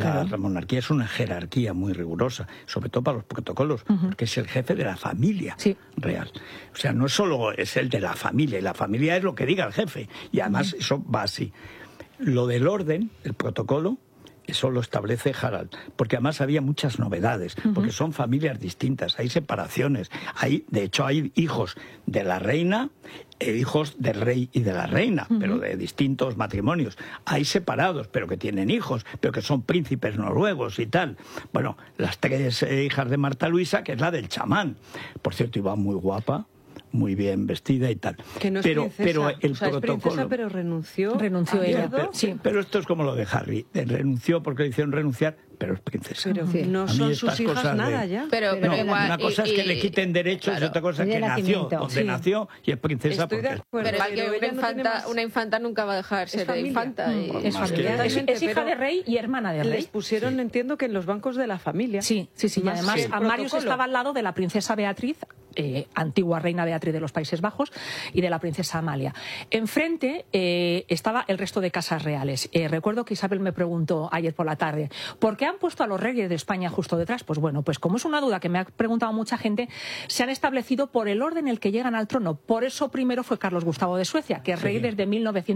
La monarquía es una jerarquía muy rigurosa, sobre todo para los protocolos, porque es el jefe de la familia real. O sea, no solo es el de la familia, y la familia es lo que diga el jefe, y además eso va así. Lo del orden, el protocolo, eso lo establece Harald, porque además había muchas novedades, porque son familias distintas, hay separaciones, de hecho hay hijos de la reina e hijos del rey y de la reina, pero de distintos matrimonios. Hay separados, pero que tienen hijos, pero que son príncipes noruegos y tal. Bueno, las 3 hijas de Marta Luisa, que es la del chamán. Por cierto, iba muy guapa, muy bien vestida y tal. Que no es princesa. Pero el protocolo... Es princesa, pero renunció ella. Pero esto es como lo de Harry. Renunció porque le hicieron renunciar, pero es princesa. Pero no son sus hijas nada ya. Pero igual, una cosa es que le quiten derechos y otra cosa es que nació donde nació y es princesa. Estoy de acuerdo. Pero una infanta nunca va a dejar ser de infanta. Es familia. Es hija de rey y hermana de rey. Les pusieron, entiendo, que en los bancos de la familia. Sí. Y además Marius estaba al lado de la princesa Beatriz, antigua reina Beatriz de los Países Bajos, y de la princesa Amalia. Enfrente estaba el resto de casas reales. Recuerdo que Isabel me preguntó ayer por la tarde, ¿por qué han puesto a los reyes de España justo detrás? Pues bueno, pues como es una duda que me ha preguntado mucha gente, se han establecido por el orden en el que llegan al trono. Por eso primero fue Carlos Gustavo de Suecia, que es rey desde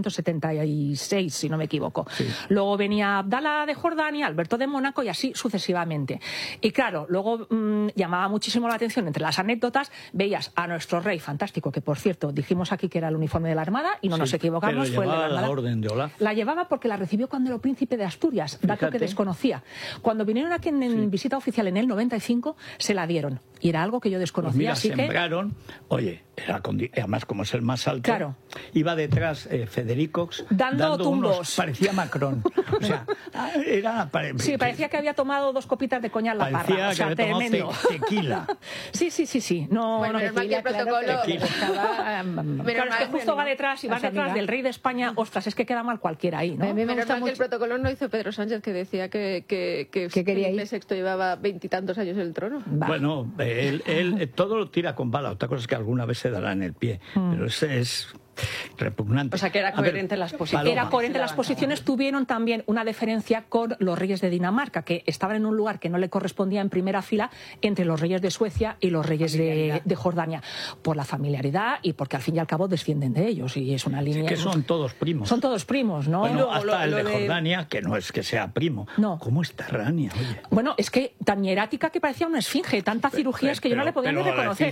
1976, si no me equivoco. Luego venía Abdala de Jordania, Alberto de Mónaco y así sucesivamente. Y claro, luego llamaba muchísimo la atención entre las anécdotas, veías a nuestro rey fantástico, que por cierto dijimos aquí que era el uniforme de la Armada y no nos equivocamos, fue el de la Armada. La orden de Olaf. La llevaba porque la recibió cuando era príncipe de Asturias, dato que desconocía. Cuando vinieron aquí en visita oficial en el 95, se la dieron. Y era algo que yo desconocía. Pues mira, así sembraron, además como es el más alto, iba detrás Federico dando tumbos. Parecía Macron. O sea, parecía que había tomado 2 copitas de coñac la parra. Parecía que había tomado tequila. Sí. No, tequila, protocolo. Claro, es que justo va detrás y va detrás del rey de España. Ostras, es que queda mal cualquiera ahí, ¿no? A mí me gusta mucho que el protocolo no hizo Pedro Sánchez, que decía que Felipe VI llevaba 20 y tantos años en el trono. Bueno, él todo lo tira con bala. Otra cosa es que alguna vez se dará en el pie. Pero ese es repugnante. O sea, que era coherente las posiciones. Era coherente las posiciones. Tuvieron también una deferencia con los reyes de Dinamarca, que estaban en un lugar que no le correspondía en primera fila entre los reyes de Suecia y los reyes de Jordania, por la familiaridad y porque al fin y al cabo descienden de ellos, y es una línea... que son todos primos. Son todos primos, ¿no? Bueno, hasta el de Jordania, que no es que sea primo. No. ¿Cómo está Rania? Oye. Bueno, es que tan hierática que parecía una esfinge, tantas cirugías que yo no le podía ni reconocer.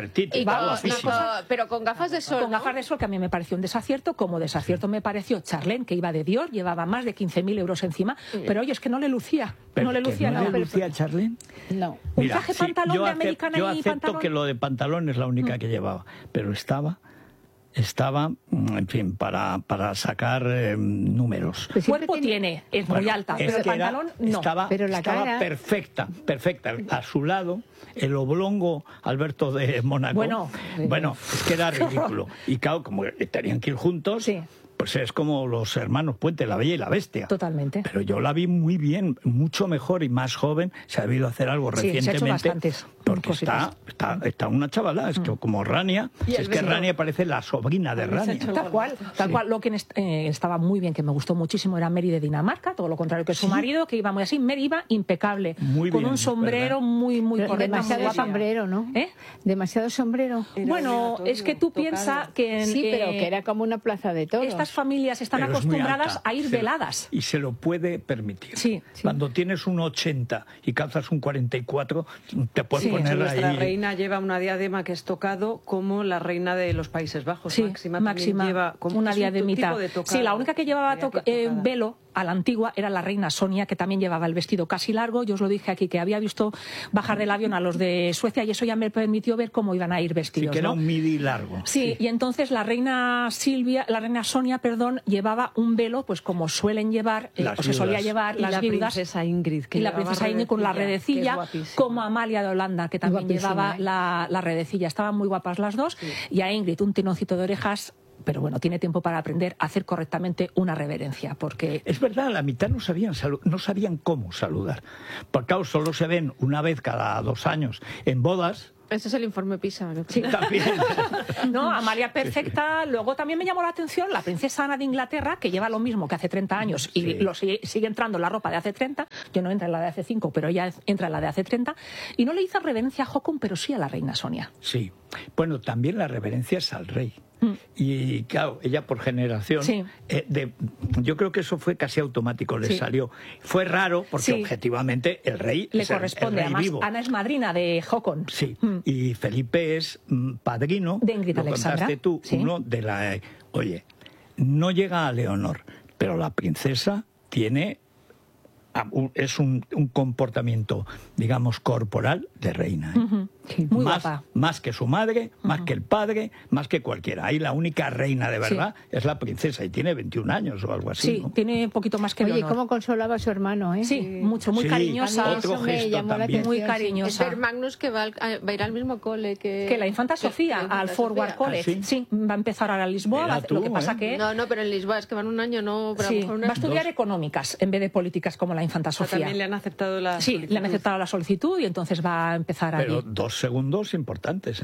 Pero con gafas de sol. Con gafas de sol, que a mí me pareció un desacierto. Como desacierto me pareció Charlene, que iba de Dior, llevaba más de 15.000 euros encima, pero oye, es que no le lucía. No le lucía nada. ¿No le lucía a Charlene? No. Un traje pantalón de americana y pantalón. Yo acepto que lo de pantalón es la única que llevaba, pero estaba, en fin, para sacar números. El cuerpo tiene, es muy alta, pero el pantalón no. Estaba perfecta. A su lado, el oblongo Alberto de Mónaco. Bueno, es que era ridículo. Y claro, como tenían que ir juntos... Pues es como los hermanos Puente, La Bella y la Bestia. Totalmente. Pero yo la vi muy bien, mucho mejor y más joven. Se ha debido hacer algo recientemente. Se ha hecho bastantes. Porque está una chavala, es que como Rania. Es que Rania parece la sobrina de Rania. Tal cual. Lo que estaba muy bien, que me gustó muchísimo, era Mary de Dinamarca, todo lo contrario que su marido, que iba muy así. Mary iba impecable, muy con bien, un sombrero muy correcto. Demasiado sombrero, ¿no? Demasiado sombrero. Bueno, es que tú piensas que... Sí, pero que era como una plaza de toros. Estas familias están acostumbradas a ir veladas. Y se lo puede permitir. Sí. Cuando tienes un 80 y calzas un 44, te puedes poner ahí... Nuestra reina lleva una diadema que es tocado como la reina de los Países Bajos. Máxima lleva como una diademita. Sí, la única que llevaba velo a la antigua era la reina Sonia, que también llevaba el vestido casi largo. Yo os lo dije aquí, que había visto bajar del avión a los de Suecia y eso ya me permitió ver cómo iban a ir vestidos. Sí, que era un midi largo. Sí, y entonces la reina Sonia, llevaba un velo, pues como suelen llevar, o se solía llevar las viudas. Princesa Ingrid, y la princesa Ingrid con la redecilla, como Amalia de Holanda, que también llevaba la redecilla. Estaban muy guapas las dos, y a Ingrid un tinoncito de orejas. Pero bueno, tiene tiempo para aprender a hacer correctamente una reverencia, porque... Es verdad, la mitad no sabían cómo saludar. Porque claro, solo se ven una vez cada 2 años en bodas, Ese es el informe PISA. Sí, también. No, Amalia perfecta. Luego también me llamó la atención la princesa Ana de Inglaterra, que lleva lo mismo que hace 30 años y sigue entrando en la ropa de hace 30. Yo no entro en la de hace 5, pero ella entra en la de hace 30. Y no le hizo reverencia a Haakon, pero sí a la reina Sonia. Sí. Bueno, también la reverencia es al rey. Y claro, ella por generación, yo creo que eso fue casi automático, le salió. Fue raro porque objetivamente el rey le corresponde, además vivo. Ana es madrina de Haakon. Sí, y Felipe es padrino, de Ingrid lo Alexandra. Contaste tú, uno de la... Oye, no llega a Leonor, pero la princesa tiene... es un comportamiento, digamos, corporal de reina. Muy guapa. Más que su madre, más que el padre, más que cualquiera. Ahí la única reina de verdad es la princesa y tiene 21 años o algo así. Sí, ¿no? tiene un poquito más que Leonor. Oye, ¿cómo consolaba a su hermano? Sí, mucho, muy cariñosa. Otro gesto también. Muy cariñosa. Es Magnus que va a ir al mismo cole que la infanta Sofía, al Forward College. Sí, va a empezar ahora a Lisboa. Lo que pasa que... No, pero en Lisboa es que van un año, no... Pero va a estudiar económicas en vez de políticas como la infanta Sofía. También le han aceptado la solicitud. Sí, le han aceptado la solicitud y entonces va a empezar allí. Pero 2 segundos importantes.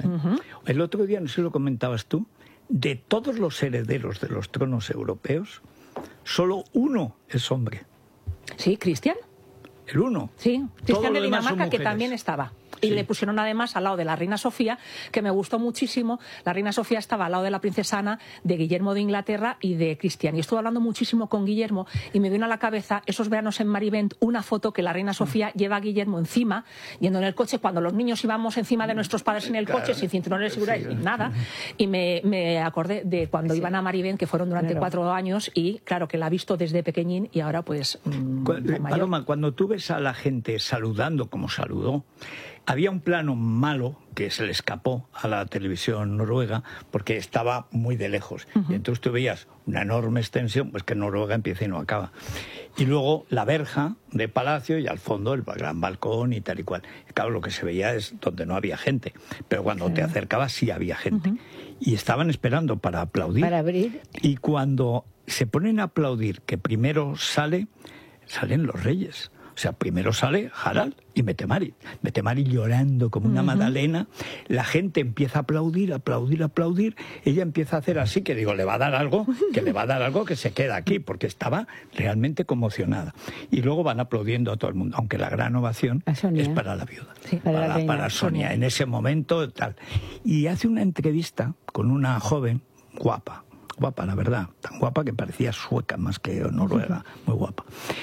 El otro día, no sé si lo comentabas tú, de todos los herederos de los tronos europeos, solo uno es hombre. Sí, Cristian. El uno. Sí, Cristian de Dinamarca, que también estaba. Y le pusieron además al lado de la reina Sofía, que me gustó muchísimo. La reina Sofía estaba al lado de la princesa Ana, de Guillermo de Inglaterra y de Cristian. Y estuve hablando muchísimo con Guillermo y me vino a la cabeza esos veranos en Marivent una foto que la reina Sofía lleva a Guillermo encima, yendo en el coche, cuando los niños íbamos encima de nuestros padres en el coche, sin cinturones de seguridad ni nada. Y me acordé de cuando iban a Marivent, que fueron durante 4 años, y claro, que la ha visto desde pequeñín y ahora pues... Paloma, cuando tú ves a la gente saludando como saludó, había un plano malo que se le escapó a la televisión noruega porque estaba muy de lejos. Y entonces tú veías una enorme extensión, pues que Noruega empieza y no acaba. Y luego la verja de palacio y al fondo el gran balcón y tal y cual. Claro, lo que se veía es donde no había gente. Pero cuando te acercabas sí había gente. Y estaban esperando para aplaudir. Para abrir. Y cuando se ponen a aplaudir, que primero salen los reyes. O sea, primero sale Harald y Mette-Marit. Mette-Marit llorando como una magdalena. La gente empieza a aplaudir, aplaudir, aplaudir. Ella empieza a hacer así, que digo, le va a dar algo que se queda aquí, porque estaba realmente conmocionada. Y luego van aplaudiendo a todo el mundo, aunque la gran ovación es para la viuda, sí, para Sonia, en ese momento tal. Y hace una entrevista con una joven guapa, la verdad, tan guapa que parecía sueca más que noruega, muy guapa.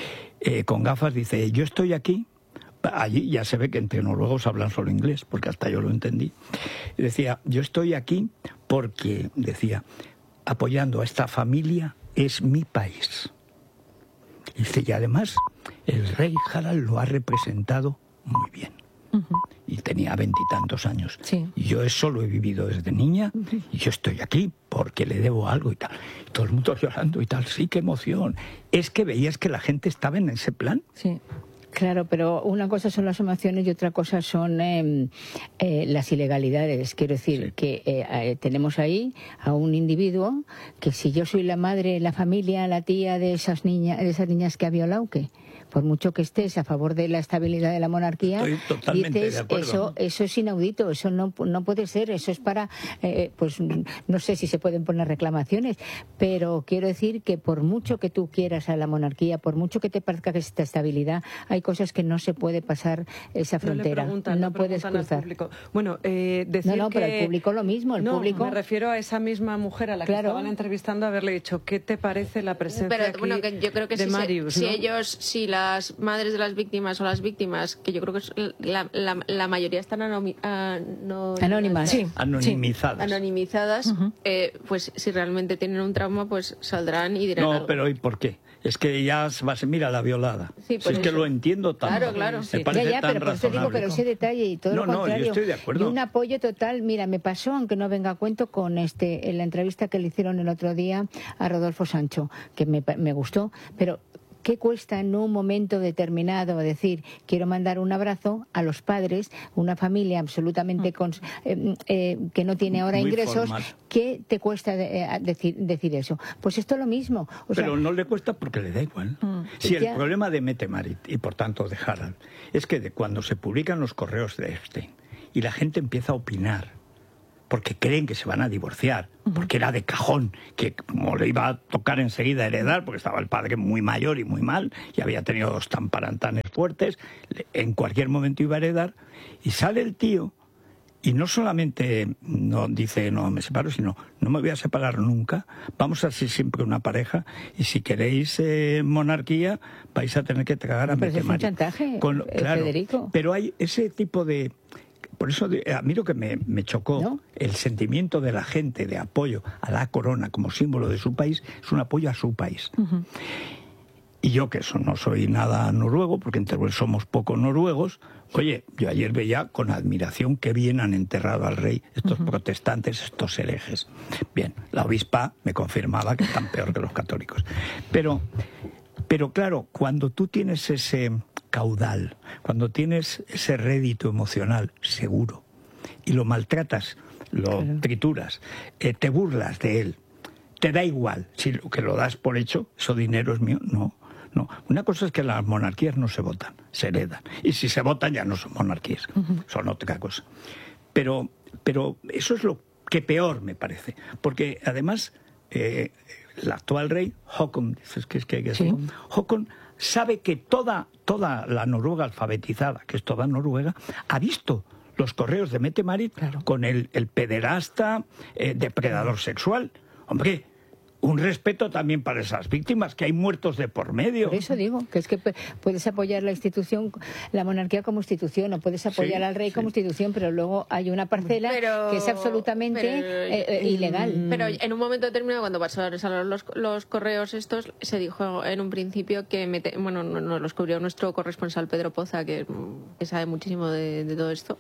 Con gafas, dice, yo estoy aquí, allí ya se ve que entre noruegos hablan solo inglés, porque hasta yo lo entendí. Y decía, yo estoy aquí porque, decía, apoyando a esta familia, es mi país. Y dice, y además, el rey Harald lo ha representado muy bien. Y tenía 20 y tantos años. Sí. Y yo eso lo he vivido desde niña, y yo estoy aquí porque le debo algo y tal. Y todo el mundo llorando y tal, sí, qué emoción. Es que veías que la gente estaba en ese plan. Sí. Claro, pero una cosa son las emociones y otra cosa son las ilegalidades. Quiero decir que tenemos ahí a un individuo que si yo soy la madre, la familia, la tía de esas niñas que ha violado, ¿qué? Por mucho que estés a favor de la estabilidad de la monarquía, estoy totalmente dices, de acuerdo. eso es inaudito, eso no puede ser, eso es para, pues no sé si se pueden poner reclamaciones, pero quiero decir que por mucho que tú quieras a la monarquía, por mucho que te parezca que es esta estabilidad, hay cosas que no se puede pasar esa frontera, no puedes cruzar. Bueno, decir no, pero el público lo mismo, el público... me refiero a esa misma mujer a la que estaban entrevistando, haberle dicho, ¿qué te parece la presencia aquí que yo creo que de Marius? Si las madres de las víctimas o las víctimas, que yo creo que la mayoría están anónimas, sí. Anonimizadas, pues si realmente tienen un trauma, pues saldrán y dirán algo. Pero ¿y por qué? Es que ya mira la violada. Sí, si es que lo entiendo tanto. Claro. Me parece ya, tan pero por eso digo, pero ese detalle y todo lo contrario. Yo estoy de acuerdo. Y un apoyo total. Mira, me pasó, aunque no venga a cuento, con en la entrevista que le hicieron el otro día a Rodolfo Sancho, que me gustó, pero ¿qué cuesta en un momento determinado decir, quiero mandar un abrazo a los padres, una familia absolutamente que no tiene ahora ingresos? Formal. ¿Qué te cuesta decir eso? Pues esto es lo mismo. Pero no le cuesta porque le da igual. Si el problema de Mette-Marit y por tanto de Harald es que cuando se publican los correos de Epstein y la gente empieza a opinar, porque creen que se van a divorciar, porque era de cajón, que como le iba a tocar enseguida heredar, porque estaba el padre muy mayor y muy mal, y había tenido 2 tamparantanes fuertes, en cualquier momento iba a heredar, y sale el tío, y no solamente no dice no me separo, sino no me voy a separar nunca, vamos a ser siempre una pareja, y si queréis monarquía, vais a tener que tragar a Mette-Marit. Pero es un chantaje, claro, Federico. Pero hay ese tipo de... Por eso a mí lo que me chocó, ¿no? El sentimiento de la gente de apoyo a la corona como símbolo de su país, es un apoyo a su país. Y yo, que eso no soy nada noruego, porque en Teruel somos poco noruegos, oye, yo ayer veía con admiración que bien han enterrado al rey estos protestantes, estos herejes. Bien, la obispa me confirmaba que están peor que los católicos. Pero claro, cuando tú tienes ese caudal, cuando tienes ese rédito emocional seguro y lo maltratas, lo trituras, te burlas de él, te da igual, si que lo das por hecho, eso dinero es mío, no. Una cosa es que las monarquías no se votan, se heredan, y si se votan ya no son monarquías, son otra cosa. Pero eso es lo que peor me parece, porque además el actual rey, Håkon, dices que hay que decir, Håkon sabe que toda la Noruega alfabetizada, que es toda Noruega, ha visto los correos de Mette-Marit con el pederasta, depredador sexual. Hombre, un respeto también para esas víctimas, que hay muertos de por medio. Por eso digo, que es que puedes apoyar la institución, la monarquía como institución, o puedes apoyar al rey como institución, pero luego hay una parcela que es absolutamente ilegal. Pero en un momento determinado, cuando pasaron los correos estos, se dijo en un principio que, nos lo descubrió nuestro corresponsal Pedro Poza, que sabe muchísimo de todo esto,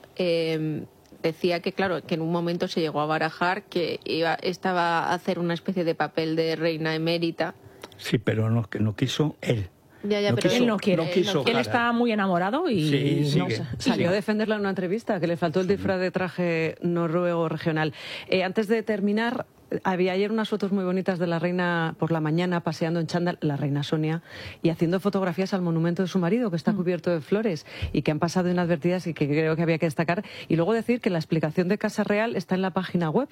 decía que, claro, que en un momento se llegó a barajar que estaba a hacer una especie de papel de reina emérita. Sí, pero que no quiso él. Pero él no quiere. Él está muy enamorado y salió a defenderla en una entrevista, que le faltó el disfraz de traje noruego regional. Antes de terminar, había ayer unas fotos muy bonitas de la reina por la mañana paseando en chándal, la reina Sonia, y haciendo fotografías al monumento de su marido, que está cubierto de flores y que han pasado inadvertidas y que creo que había que destacar. Y luego decir que la explicación de Casa Real está en la página web.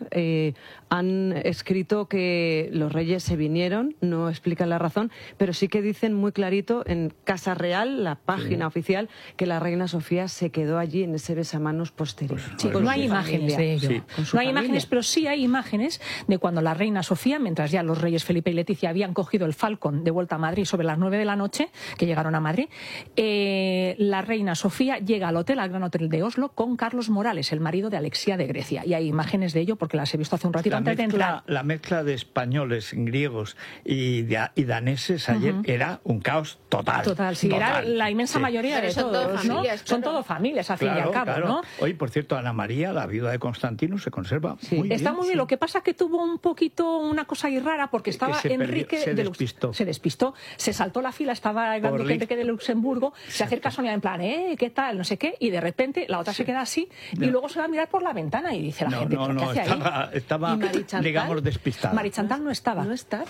Han escrito que los reyes se vinieron, no explican la razón, pero sí que dicen muy clarito en Casa Real, la página oficial, que la reina Sofía se quedó allí en ese besamanos posterior. No hay imágenes de ello. No hay imágenes, pero sí hay imágenes de cuando la reina Sofía, mientras ya los reyes Felipe y Leticia habían cogido el Falcon de vuelta a Madrid sobre las 9 de la noche, que llegaron a Madrid, la reina Sofía llega al Gran Hotel de Oslo con Carlos Morales, el marido de Alexia de Grecia. Y hay imágenes de ello porque las he visto hace un ratito antes de entrar. La mezcla de españoles, griegos y daneses ayer era un caos total. Era la inmensa mayoría de todos, ¿no? Son todo familias, al fin y al cabo, ¿no? Hoy, por cierto, Ana María, la viuda de Constantino, se conserva muy bien. Está muy bien. Lo que pasa es que tuvo un poquito una cosa ahí rara porque estaba Enrique se despistó, se saltó la fila, estaba el duque Enrique de Luxemburgo, se acerca a Sonia en plan, ¿qué tal? No sé qué, y de repente la otra se queda así y luego se va a mirar por la ventana y dice la gente, ¿qué hace ahí? Estaba digamos, despistada. Mari Chantal no estaba.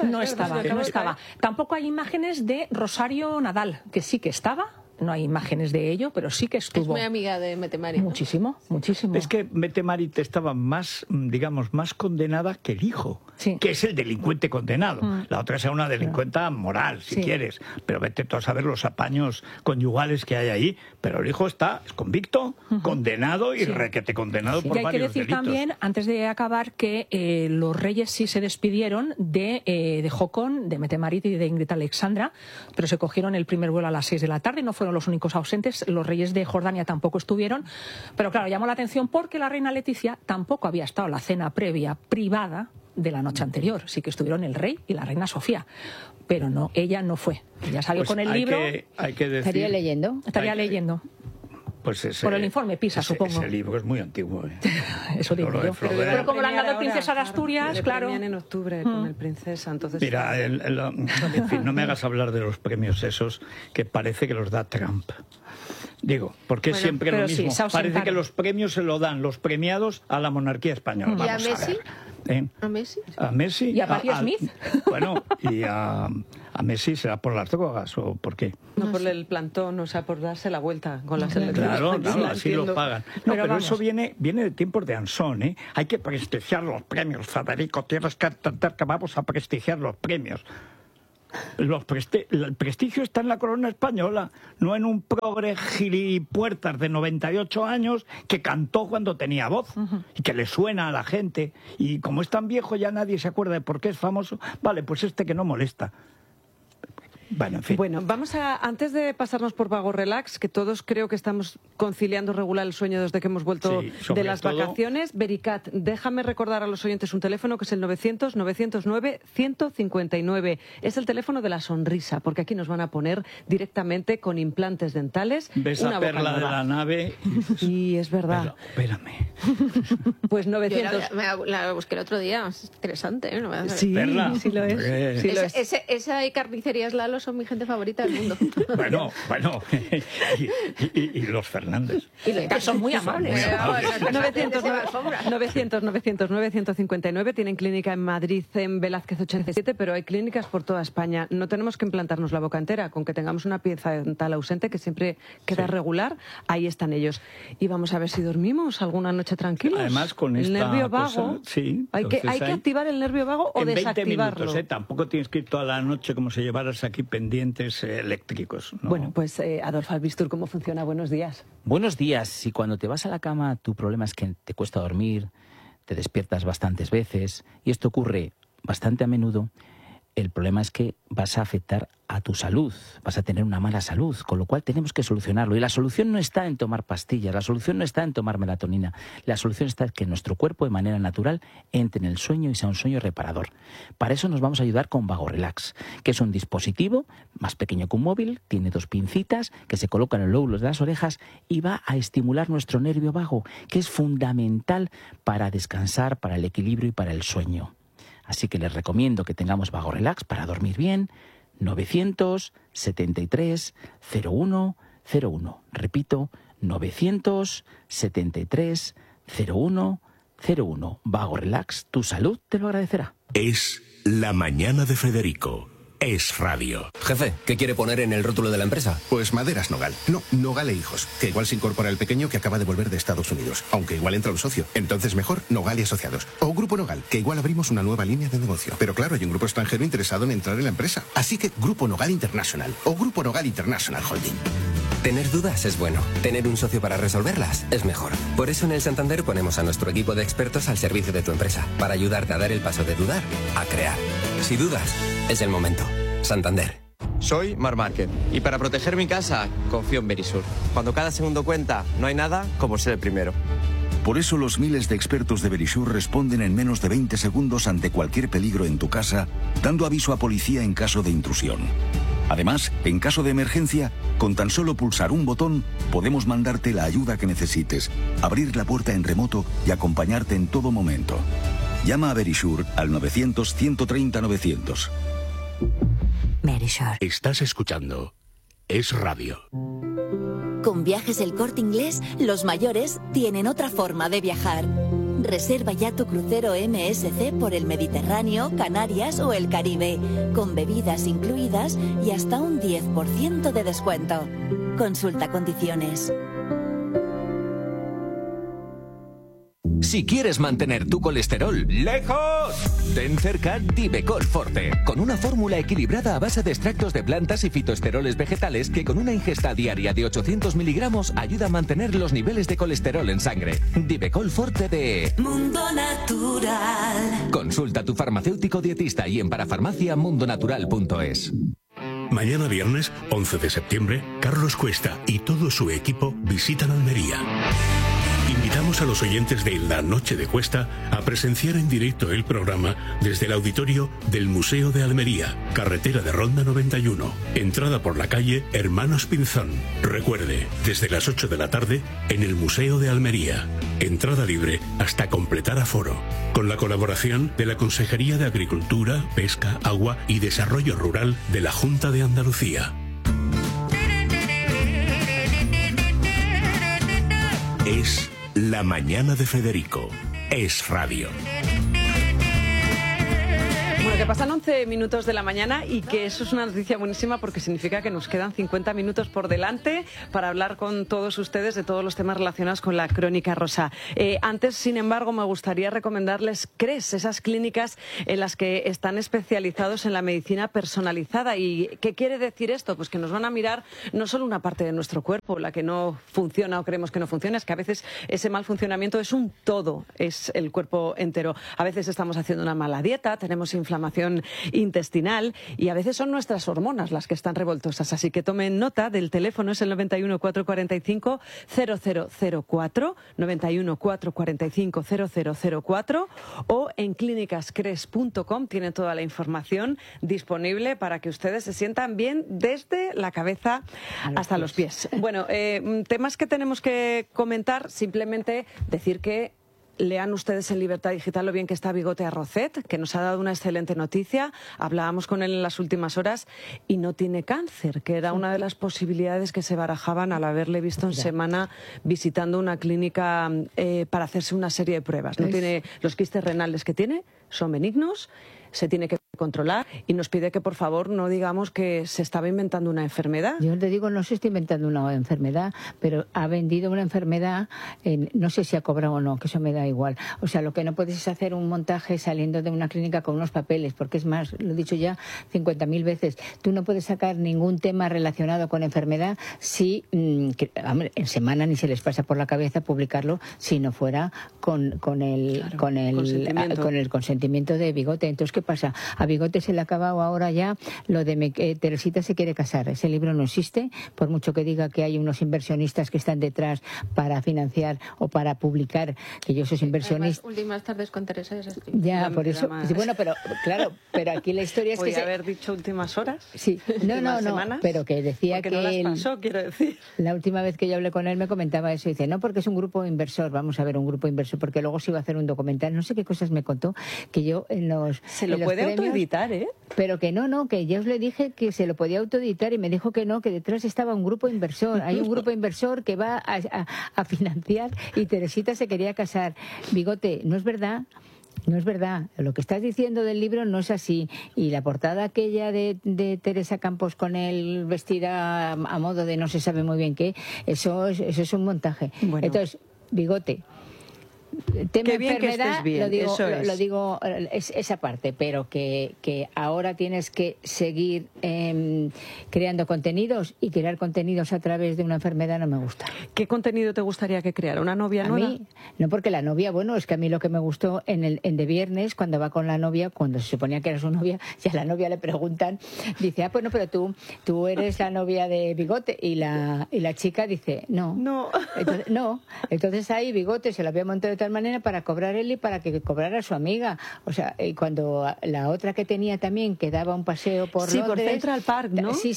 Tampoco hay imágenes de Rosario Nadal, que sí que estaba. No hay imágenes de ello, pero sí que estuvo. Es muy amiga de Mette-Marit. Muchísimo. Es que Mette-Marit estaba más condenada que el hijo, que es el delincuente condenado. La otra es una delincuenta moral, si quieres. Pero vete tú a saber los apaños conyugales que hay ahí. Pero el hijo es convicto, condenado y requete condenado por varios delitos. Hay que decir también, antes de acabar, que los reyes sí se despidieron de Håkon, de Mette-Marit y de Ingrid Alexandra, pero se cogieron el primer vuelo a las 6 de la tarde, no fueron los únicos ausentes, los reyes de Jordania tampoco estuvieron, pero claro, llamó la atención porque la reina Leticia tampoco había estado en la cena previa privada de la noche anterior, sí que estuvieron el rey y la reina Sofía, pero no, ella no fue, ella salió con el libro. Hay que decir, ¿Estaría leyendo? Pues por el informe PISA, supongo. Ese libro es muy antiguo. Eso digo yo. Pero como lo han dado el Princesa de Asturias, claro. En octubre con el Princesa, entonces... Mira, en fin, no me hagas hablar de los premios esos que parece que los da Trump. Digo, porque es siempre lo mismo. Sí, parece que los premios se lo dan los premiados a la monarquía española. ¿Y a Messi? ¿A Messi? ¿Y a Patti Smith? Bueno, y a Messi será por las drogas o por qué. No, por el plantón, o sea, por darse la vuelta con la selección. Claro, así lo pagan. No, pero eso viene de tiempos de Ansón, ¿eh? Hay que prestigiar los premios, Federico. Tienes que entender que vamos a prestigiar los premios. El prestigio está en la corona española, no en un progre gilipuertas de 98 años que cantó cuando tenía voz y que le suena a la gente. Y como es tan viejo ya nadie se acuerda de por qué es famoso. Vale, pues que no molesta. Bueno, en fin. Bueno, vamos a, antes de pasarnos por Vago Relax, que todos creo que estamos conciliando regular el sueño desde que hemos vuelto de las vacaciones. Vericat, déjame recordar a los oyentes un teléfono que es el 900-909-159. Es el teléfono de la sonrisa, porque aquí nos van a poner directamente con implantes dentales. Ves una a Perla de la nave. Y es verdad. Espérame. Pues 900. Yo la busqué el otro día, es interesante, ¿eh? No sí, Perla. Sí lo es. Sí lo es. Esa carnicería es Lalo, son mi gente favorita del mundo. Bueno. y los Fernández. Y que son muy amables. 900-909-159 tienen clínica en Madrid, en Velázquez 87, pero hay clínicas por toda España. No tenemos que implantarnos la boca entera, con que tengamos una pieza dental ausente que siempre queda regular, ahí están ellos. Y vamos a ver si dormimos alguna noche tranquilos. Además, con el esta nervio vago, cosa, sí, hay que activar el nervio vago o en 20 desactivarlo. minutos, tampoco tienes que ir toda la noche como si llevaras aquí pendientes eléctricos, ¿no? Bueno, pues Adolfo Albistur, ¿cómo funciona? Buenos días. Buenos días. Si cuando te vas a la cama tu problema es que te cuesta dormir, te despiertas bastantes veces, y esto ocurre bastante a menudo, el problema es que vas a afectar a tu salud, vas a tener una mala salud, con lo cual tenemos que solucionarlo. Y la solución no está en tomar pastillas, la solución no está en tomar melatonina, la solución está en que nuestro cuerpo de manera natural entre en el sueño y sea un sueño reparador. Para eso nos vamos a ayudar con Vago Relax, que es un dispositivo más pequeño que un móvil, tiene 2 pincitas que se colocan en los lóbulos de las orejas y va a estimular nuestro nervio vago, que es fundamental para descansar, para el equilibrio y para el sueño. Así que les recomiendo que tengamos Vago Relax para dormir bien. 973 01 01. Repito, 973 01 01. Vago Relax, tu salud te lo agradecerá. Es La Mañana de Federico. Es radio. Jefe, ¿qué quiere poner en el rótulo de la empresa? Pues Maderas Nogal. No, Nogal e Hijos. Que igual se incorpora el pequeño que acaba de volver de Estados Unidos. Aunque igual entra un socio. Entonces mejor Nogal y Asociados. O Grupo Nogal, que igual abrimos una nueva línea de negocio. Pero claro, hay un grupo extranjero interesado en entrar en la empresa. Así que Grupo Nogal International. O Grupo Nogal International Holding. Tener dudas es bueno. Tener un socio para resolverlas es mejor. Por eso en el Santander ponemos a nuestro equipo de expertos al servicio de tu empresa. Para ayudarte a dar el paso de dudar a crear. Si dudas, es el momento. Santander. Soy Mar Márquez y para proteger mi casa confío en Verisur. Cuando cada segundo cuenta, no hay nada como ser el primero. Por eso los miles de expertos de Verisur responden en menos de 20 segundos ante cualquier peligro en tu casa, dando aviso a policía en caso de intrusión. Además, en caso de emergencia, con tan solo pulsar un botón, podemos mandarte la ayuda que necesites, abrir la puerta en remoto y acompañarte en todo momento. Llama a Verisur al 900-130-900. Verisur. Estás escuchando Es Radio. Con Viajes El Corte Inglés, los mayores tienen otra forma de viajar. Reserva ya tu crucero MSC por el Mediterráneo, Canarias o el Caribe, con bebidas incluidas y hasta un 10% de descuento. Consulta condiciones. Si quieres mantener tu colesterol lejos, ten cerca Divecol Forte, con una fórmula equilibrada a base de extractos de plantas y fitoesteroles vegetales que con una ingesta diaria de 800 miligramos ayuda a mantener los niveles de colesterol en sangre. Divecol Forte de Mundo Natural. Consulta a tu farmacéutico dietista y en parafarmaciamundonatural.es. Mañana viernes, 11 de septiembre, Carlos Cuesta y todo su equipo visitan Almería. Invitamos a los oyentes de La Noche de Cuesta a presenciar en directo el programa desde el auditorio del Museo de Almería, carretera de Ronda 91, entrada por la calle Hermanos Pinzón. Recuerde, desde las 8 de la tarde en el Museo de Almería. Entrada libre hasta completar aforo. Con la colaboración de la Consejería de Agricultura, Pesca, Agua y Desarrollo Rural de la Junta de Andalucía. Es La Mañana de Federico. Es radio. Bueno, que pasan 11 minutos de la mañana y que eso es una noticia buenísima porque significa que nos quedan 50 minutos por delante para hablar con todos ustedes de todos los temas relacionados con la Crónica Rosa. Antes, sin embargo, me gustaría recomendarles CRES, esas clínicas en las que están especializados en la medicina personalizada. ¿Y qué quiere decir esto? Pues que nos van a mirar no solo una parte de nuestro cuerpo, la que no funciona o creemos que no funciona, es que a veces ese mal funcionamiento es un todo, es el cuerpo entero. A veces estamos haciendo una mala dieta, tenemos inflamación intestinal y a veces son nuestras hormonas las que están revoltosas. Así que tomen nota del teléfono, es el 91 445 0004, 91 445 0004 o en clínicascres.com tienen toda la información disponible para que ustedes se sientan bien desde la cabeza hasta los pies. Bueno, temas que tenemos que comentar, simplemente decir que lean ustedes en Libertad Digital lo bien que está Bigote Arrocet, que nos ha dado una excelente noticia. Hablábamos con él en las últimas horas y no tiene cáncer, que era una de las posibilidades que se barajaban al haberle visto en semana visitando una clínica para hacerse una serie de pruebas. No tiene, los quistes renales que tiene son benignos, se tiene que controlar y nos pide que por favor no digamos que se estaba inventando una enfermedad. Yo te digo, no se está inventando una enfermedad, pero ha vendido una enfermedad, no sé si ha cobrado o no, que eso me da igual. O sea, lo que no puedes es hacer un montaje saliendo de una clínica con unos papeles, porque es más, lo he dicho ya 50.000 veces, tú no puedes sacar ningún tema relacionado con enfermedad si, hombre, en semana ni se les pasa por la cabeza publicarlo si no fuera con el consentimiento de Bigote. Entonces, ¿qué pasa? A Bigote se le ha acabado ahora ya lo de Teresita se quiere casar. Ese libro no existe, por mucho que diga que hay unos inversionistas que están detrás para financiar o para publicar, que yo soy inversionista. Últimas tardes con Teresa. Ya, por eso. Sí, bueno, pero claro, pero aquí la historia es que... ¿Podría haber dicho últimas horas? Sí, no, pero que decía porque que... no las pasó, quiero decir. La última vez que yo hablé con él me comentaba eso. Dice, no, porque es un grupo inversor, vamos a ver, un grupo inversor, porque luego se iba a hacer un documental. No sé qué cosas me contó, que yo en los... Se lo puede autoeditar, ¿eh? Pero que no, que yo os le dije que se lo podía autoeditar y me dijo que no, que detrás estaba un grupo inversor. Hay un grupo inversor que va a financiar y Teresita se quería casar. Bigote, no es verdad. No es verdad. Lo que estás diciendo del libro no es así. Y la portada aquella de Teresa Campos con él vestida a modo de no se sabe muy bien qué, eso es un montaje. Bueno. Entonces, Bigote, tema enfermedad, lo digo esa parte, pero que ahora tienes que seguir creando contenidos y crear contenidos a través de una enfermedad no me gusta. ¿Qué contenido te gustaría que creara? ¿Una novia nueva? A mí, no, porque la novia, bueno, es que a mí lo que me gustó en De Viernes, cuando va con la novia, cuando se suponía que era su novia, y a la novia le preguntan, dice, bueno, pero tú eres la novia de Bigote, y la chica dice, no. Entonces ahí Bigote se la había montado de tal manera para cobrar él y para que cobrara su amiga. O sea, y cuando la otra que tenía también que daba un paseo por Londres... Sí, por Central Park, ¿no? Sí.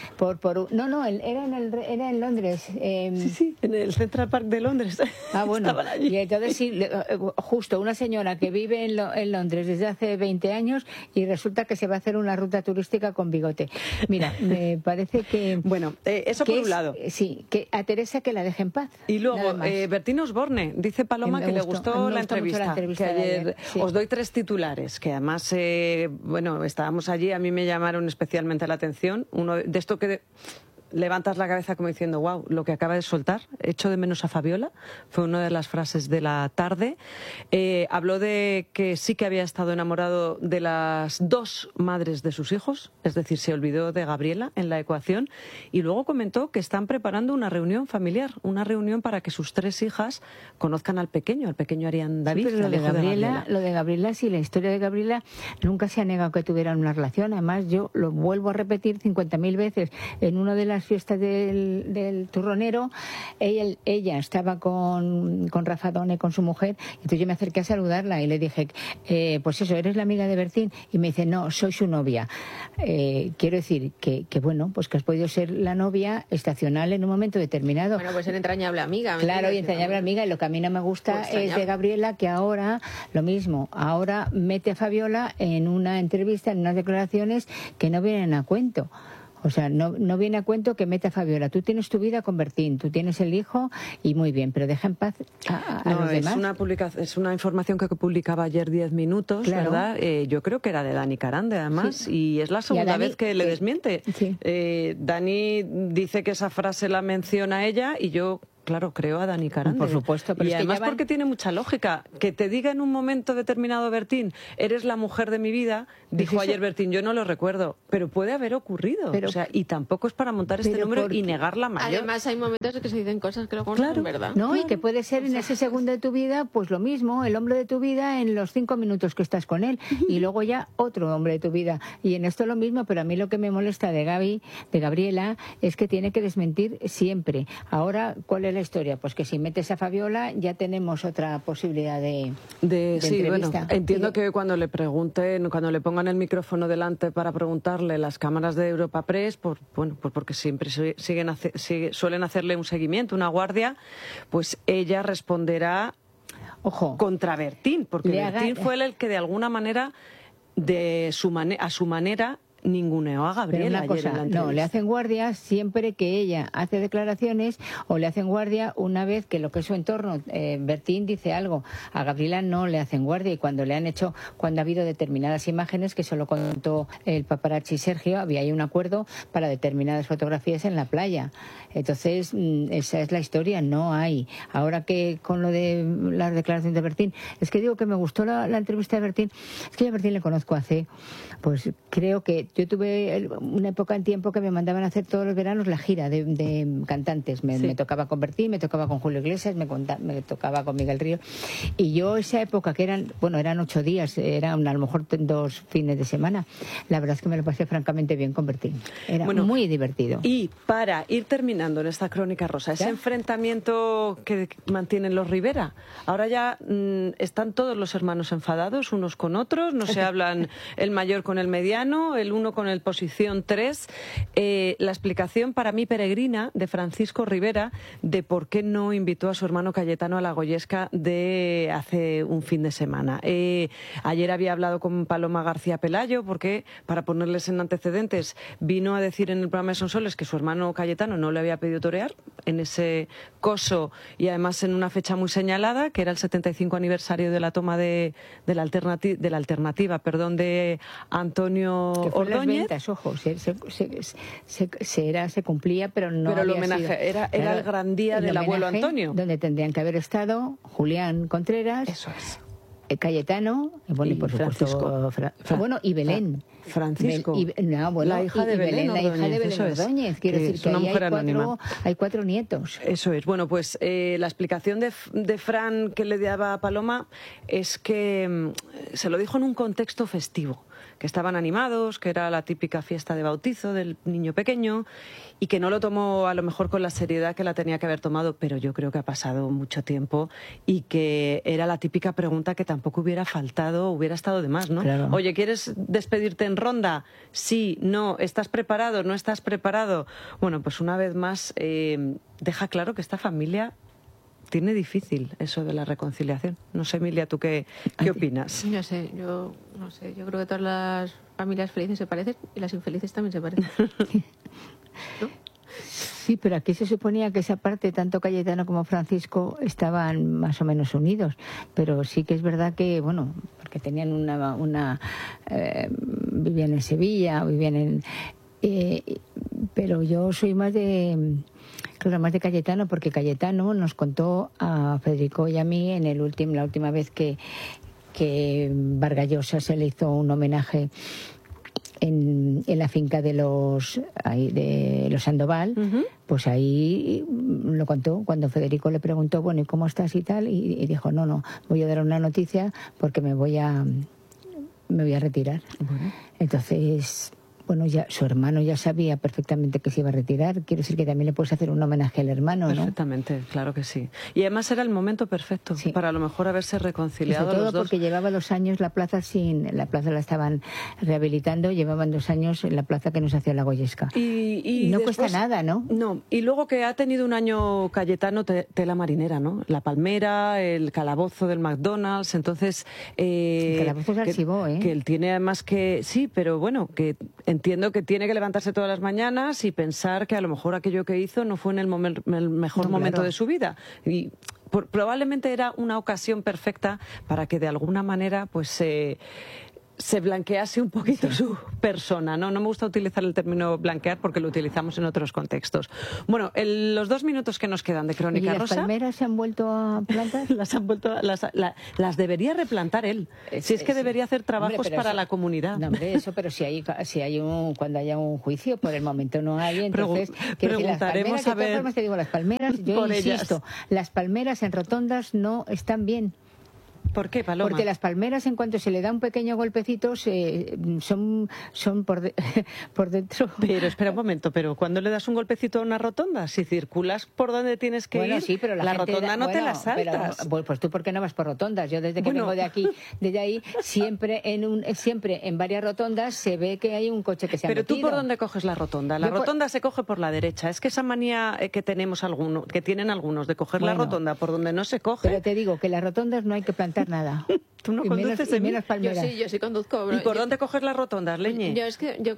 Era en Londres. Sí, en el Central Park de Londres. Ah, bueno. Y entonces sí, justo una señora que vive en Londres desde hace 20 años y resulta que se va a hacer una ruta turística con Bigote. Mira, me parece que... Bueno, eso por un lado. Sí, que a Teresa que la deje en paz. Y luego, Bertín Osborne, dice Paloma que le gustó la entrevista que ayer. Sí. Os doy 3 titulares, que además, estábamos allí, a mí me llamaron especialmente la atención. Uno de esto que... levantas la cabeza como diciendo, wow, lo que acaba de soltar, echo de menos a Fabiola, fue una de las frases de la tarde. Habló de que sí que había estado enamorado de las 2 madres de sus hijos, es decir, se olvidó de Gabriela en la ecuación, y luego comentó que están preparando una reunión familiar, una reunión para que sus 3 hijas conozcan al pequeño Arián David. Sí, pero lo de Gabriela, sí, la historia de Gabriela nunca se ha negado que tuvieran una relación, además yo lo vuelvo a repetir 50.000 veces, en una de las fiestas del turronero, ella estaba con Rafa Done, con su mujer, entonces yo me acerqué a saludarla y le dije, pues eso, ¿eres la amiga de Bertín? Y me dice, no, soy su novia. Quiero decir que bueno, pues que has podido ser la novia estacional en un momento determinado. Bueno, pues ser entrañable amiga. Claro, y entrañable amiga, y lo que a mí no me gusta es de Gabriela, que ahora, lo mismo, ahora mete a Fabiola en una entrevista, en unas declaraciones que no vienen a cuento. O sea, no viene a cuento que meta a Fabiola. Tú tienes tu vida con Bertín, tú tienes el hijo y muy bien, pero deja en paz a los demás. Es una información que publicaba ayer 10 minutos, claro. ¿Verdad? Yo creo que era de Dani Carande, además, sí. Y es la segunda vez que le desmiente. Sí. Dani dice que esa frase la menciona ella y yo... Claro, creo a Dani Carande. Por supuesto. Pero y además porque tiene mucha lógica. Que te diga en un momento determinado Bertín, eres la mujer de mi vida, dijo ayer Bertín, yo no lo recuerdo, pero puede haber ocurrido. Pero, o sea, y tampoco es para montar este número y negar la mayor. Además hay momentos en que se dicen cosas que luego no son verdad. No, claro. Y que puede ser en ese segundo de tu vida, pues lo mismo, el hombre de tu vida en los 5 minutos que estás con él, y luego ya otro hombre de tu vida. Y en esto lo mismo, pero a mí lo que me molesta de Gabriela, es que tiene que desmentir siempre. Ahora, ¿cuál es la historia? Pues que si metes a Fabiola ya tenemos otra posibilidad de sí, entrevista. Bueno, entiendo que cuando le pregunten, cuando le pongan el micrófono delante para preguntarle las cámaras de Europa Press, porque siempre suelen hacerle un seguimiento, una guardia, pues ella responderá contra Bertín, porque Bertín fue el que de alguna manera, a su manera, ninguneó a Gabriela. Pero una cosa, no, le hacen guardia siempre que ella hace declaraciones, o le hacen guardia una vez que lo que es su entorno, Bertín dice algo. A Gabriela no le hacen guardia, y cuando ha habido determinadas imágenes, que se lo contó el paparazzi Sergio, había ahí un acuerdo para determinadas fotografías en la playa. Entonces, esa es la historia, no hay. Ahora que con lo de la declaración de Bertín, es que digo que me gustó la entrevista de Bertín, es que yo a Bertín le conozco pues creo que yo tuve una época en tiempo que me mandaban a hacer todos los veranos la gira de cantantes. Me tocaba con Bertín, me tocaba con Julio Iglesias, me tocaba con Miguel Ríos. Y yo esa época, que eran 8 días, eran a lo mejor 2 fines de semana, la verdad es que me lo pasé francamente bien con Bertín. Era muy divertido. Y para ir terminando en esta crónica rosa, ese enfrentamiento que mantienen los Rivera, ahora ya están todos los hermanos enfadados unos con otros, no se hablan el mayor con el mediano, el uno con el posición 3. La explicación para mí peregrina de Francisco Rivera de por qué no invitó a su hermano Cayetano a la Goyesca de hace un fin de semana. Ayer había hablado con Paloma García Pelayo porque, para ponerles en antecedentes, vino a decir en el programa de Sonsoles que su hermano Cayetano no le había pedido torear en ese coso, y además en una fecha muy señalada, que era el 75 aniversario de la toma de la alternativa de Antonio Ordóñez. Ventas, ojo, se cumplía, pero no pero el había homenaje sido, era el gran día del abuelo Antonio, donde tendrían que haber estado Julián Contreras, eso es, Cayetano y por Francisco, supuesto, y Belén. Francisco, la hija de Belén, Ordóñez. Quiero decir que hay 4 nietos. Eso es. Bueno, pues la explicación de Fran que le daba a Paloma es que se lo dijo en un contexto festivo, que estaban animados, que era la típica fiesta de bautizo del niño pequeño, y que no lo tomó a lo mejor con la seriedad que la tenía que haber tomado, pero yo creo que ha pasado mucho tiempo y que era la típica pregunta que tampoco hubiera faltado, hubiera estado de más, ¿no? Claro. Oye, ¿quieres despedirte en ronda? Sí, no, ¿estás preparado? ¿No estás preparado? Bueno, pues una vez más deja claro que esta familia tiene difícil eso de la reconciliación. No sé, Emilia, ¿tú qué opinas? No sé, yo creo que todas las familias felices se parecen y las infelices también se parecen. ¿No? Sí, pero aquí se suponía que esa parte, tanto Cayetano como Francisco, estaban más o menos unidos. Pero sí que es verdad que, porque tenían vivían en Sevilla, pero yo soy más de Cayetano, porque Cayetano nos contó a Federico y a mí en la última vez que Vargas Llosa se le hizo un homenaje en la finca de los Sandoval. Pues ahí lo contó cuando Federico le preguntó, ¿y cómo estás y tal? Y dijo, no, voy a dar una noticia porque me voy a retirar. Entonces, ya su hermano ya sabía perfectamente que se iba a retirar. Quiero decir que también le puedes hacer un homenaje al hermano, ¿no? Perfectamente, claro que sí. Y además era el momento perfecto para a lo mejor haberse reconciliado. Y sobre todo los dos. Porque llevaba 2 años la plaza la estaban rehabilitando, llevaban 2 años en la plaza que nos hacía la Goyesca. Y no después, cuesta nada, ¿no? No, y luego que ha tenido un año Cayetano tela marinera, ¿no? La Palmera, el calabozo del McDonald's, entonces... el calabozo se archivó, Que él tiene además que... Sí, pero que entiendo que tiene que levantarse todas las mañanas y pensar que a lo mejor aquello que hizo no fue en el mejor momento de su vida. Y probablemente era una ocasión perfecta para que de alguna manera pues se blanquease un poquito su persona, ¿no? No me gusta utilizar el término blanquear porque lo utilizamos en otros contextos. Bueno, los 2 minutos que nos quedan de Crónica Rosa... ¿Y las palmeras se han vuelto a plantar? Las debería replantar él. Si es que debería hacer trabajos para la comunidad. No, hombre, eso, pero cuando haya un juicio, por el momento no hay, entonces... Preguntaremos a ver... De todas formas te digo, las palmeras, yo insisto, las palmeras en rotondas no están bien. ¿Por qué, Paloma? Porque las palmeras, en cuanto se le da un pequeño golpecito, son por dentro. Pero espera un momento, pero ¿cuándo le das un golpecito a una rotonda? Si circulas por donde tienes que ir, sí, pero la rotonda no te la saltas. Pero, pues tú, ¿por qué no vas por rotondas? Yo desde que vengo desde ahí, siempre en varias rotondas se ve que hay un coche que se ha metido. Pero tú, ¿por dónde coges la rotonda? La rotonda se coge por la derecha. Es que esa manía que tienen algunos de coger la rotonda por donde no se coge. Pero te digo que las rotondas no hay que plantar nada. Tú no conduces en menos palmeras. Yo sí conduzco. Bro. ¿Y por dónde coges las rotondas, Leñe? Yo es que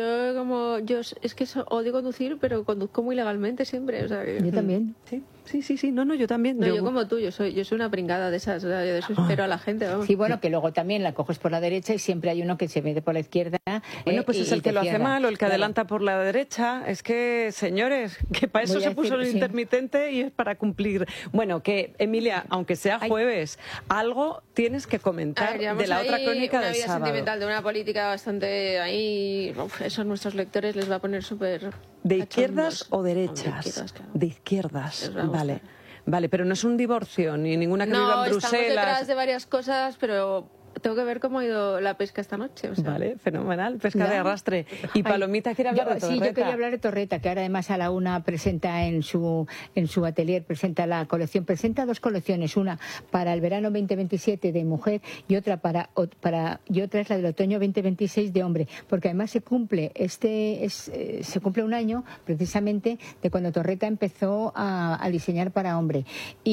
odio conducir, pero conduzco muy legalmente siempre. O sea, yo también. Sí. No, yo también. No, yo como tú, yo soy una pringada de esas. O sea, yo de eso espero a la gente. Vamos. Sí, bueno, que luego también la coges por la derecha y siempre hay uno que se mete por la izquierda. Bueno, pues es el que lo hace mal o el que adelanta por la derecha. Es que, señores, que para eso se puso el intermitente y es para cumplir. Bueno, que Emilia, aunque sea jueves, algo tienes que comentar de la otra crónica del sábado. Una vida sentimental de una política bastante ahí. Eso a nuestros lectores les va a poner súper. ¿De izquierdas o derechas? De izquierdas, claro. De izquierdas, vale, pero no es un divorcio ni ninguna que viva en Bruselas. No, estamos detrás de varias cosas, pero tengo que ver cómo ha ido la pesca esta noche. O sea. Vale, fenomenal, pesca de arrastre. Y Palomita quiere hablar de Torreta. Sí, yo quería hablar de Torreta, que ahora además a la una presenta en su atelier, presenta la colección, presenta 2 colecciones, una para el verano 2027 de mujer y otra y otra es la del otoño 2026 de hombre, porque además se cumple un año precisamente de cuando Torreta empezó a diseñar para hombre.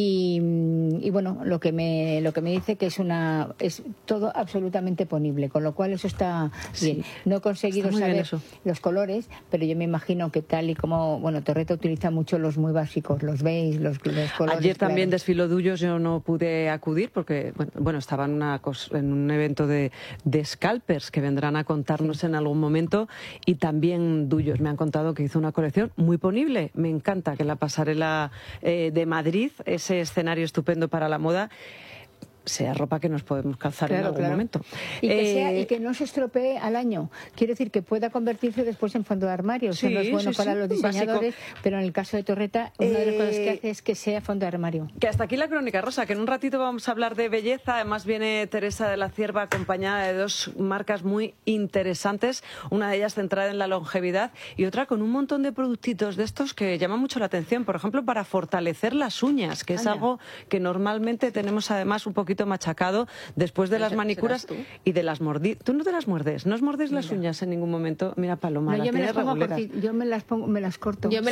Y bueno, lo que me dice que es todo absolutamente ponible, con lo cual eso está bien. No he conseguido saber los colores, pero yo me imagino que tal y como, Torreta utiliza mucho los muy básicos, los beige, los colores. Ayer también desfiló Dullos, yo no pude acudir porque, estaba en un evento de scalpers que vendrán a contarnos en algún momento, y también Dullos me han contado que hizo una colección muy ponible. Me encanta que la pasarela de Madrid, ese escenario estupendo para la moda, sea ropa que nos podemos calzar en algún momento. Y que no se estropee al año. Quiere decir que pueda convertirse después en fondo de armario. Eso no es bueno para los diseñadores, pero en el caso de Torreta, una de las cosas que hace es que sea fondo de armario. Que hasta aquí la Crónica Rosa, que en un ratito vamos a hablar de belleza. Además viene Teresa de la Cierva acompañada de 2 marcas muy interesantes, una de ellas centrada en la longevidad y otra con un montón de productitos de estos que llaman mucho la atención. Por ejemplo, para fortalecer las uñas, que es algo que normalmente tenemos además un poquito machacado después de las manicuras y de las mordidas. ¿Tú no te las muerdes? ¿No os mordéis las uñas en ningún momento? Mira, Paloma, yo me las corto. Yo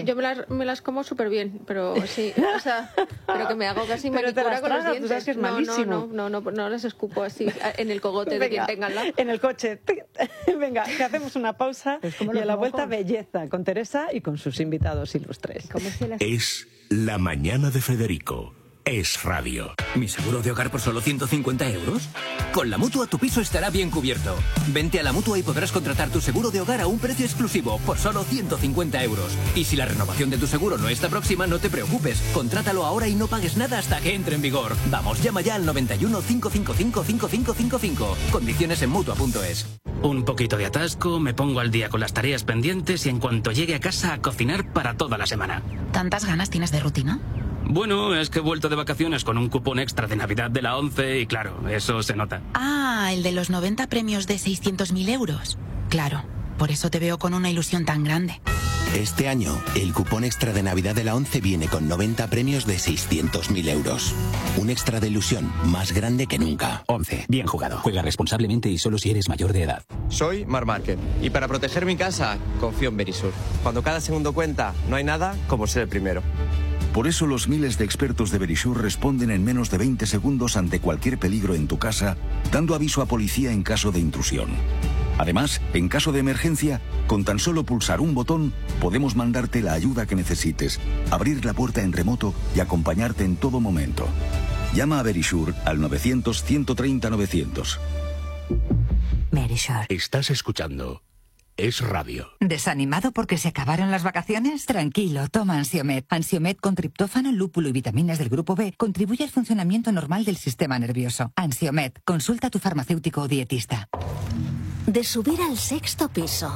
me las como súper bien, pero sí, pero que me hago casi manicura con los dientes. Tú sabes que es malísimo. No las escupo así en el cogote de quien tenga al lado. En el coche. Venga, que hacemos una pausa y a la vuelta belleza con Teresa y con sus invitados ilustres. Es La Mañana de Federico. Es radio. ¿Mi seguro de hogar por solo 150 euros? Con la Mutua tu piso estará bien cubierto. Vente a la Mutua y podrás contratar tu seguro de hogar a un precio exclusivo por solo 150 euros. Y si la renovación de tu seguro no está próxima, no te preocupes. Contrátalo ahora y no pagues nada hasta que entre en vigor. Vamos, llama ya al 91 555 5555. Condiciones en Mutua.es. Un poquito de atasco, me pongo al día con las tareas pendientes y en cuanto llegue a casa a cocinar para toda la semana. ¿Tantas ganas tienes de rutina? Bueno, es que he vuelto de vacaciones con un cupón extra de Navidad de la 11 y claro, eso se nota. Ah, el de los 90 premios de 600.000 euros. Claro, por eso te veo con una ilusión tan grande. Este año, el cupón extra de Navidad de la 11 viene con 90 premios de 600.000 euros. Un extra de ilusión más grande que nunca. 11. Bien jugado. Juega responsablemente y solo si eres mayor de edad. Soy Marc Márquez y para proteger mi casa, confío en Verisur. Cuando cada segundo cuenta, no hay nada como ser el primero. Por eso los miles de expertos de Verisur responden en menos de 20 segundos ante cualquier peligro en tu casa, dando aviso a policía en caso de intrusión. Además, en caso de emergencia, con tan solo pulsar un botón, podemos mandarte la ayuda que necesites, abrir la puerta en remoto y acompañarte en todo momento. Llama a Verisure al 900-130-900. Verisure. Estás escuchando Es Radio. ¿Desanimado porque se acabaron las vacaciones? Tranquilo, toma Ansiomed. Ansiomed con triptófano, lúpulo y vitaminas del grupo B contribuye al funcionamiento normal del sistema nervioso. Ansiomed, consulta a tu farmacéutico o dietista. De subir al 6º piso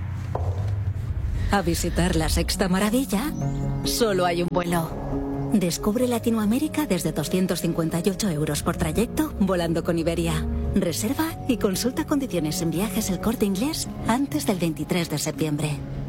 a visitar la Sexta Maravilla, solo hay un vuelo. Descubre Latinoamérica desde 258 euros por trayecto, volando con Iberia. Reserva y consulta condiciones en Viajes El Corte Inglés antes del 23 de septiembre.